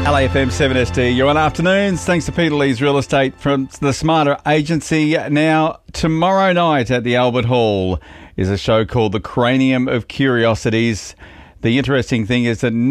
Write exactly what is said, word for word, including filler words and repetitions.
L A F M seven S D, you're on afternoons. Thanks to Peter Lee's Real Estate from the Smarter Agency. Now, tomorrow night at the Albert Hall is a show called The Cranium of Curiosities. The interesting thing is that